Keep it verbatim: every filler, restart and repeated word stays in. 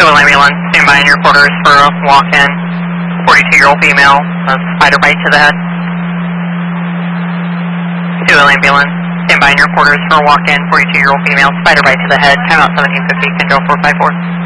Civil ambulance, stand by in your quarters for a walk-in. forty-two-year-old female, a spider bite to the head. Civil ambulance, stand by in your quarters for a walk-in. forty-two-year-old female, spider bite to the head. Time out seventeen fifty, control four five four.